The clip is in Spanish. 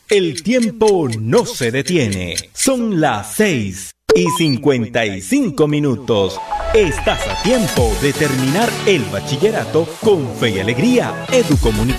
El tiempo no se detiene. Son las 6:55. Estás a tiempo de terminar el bachillerato con fe y alegría. Educomunicación.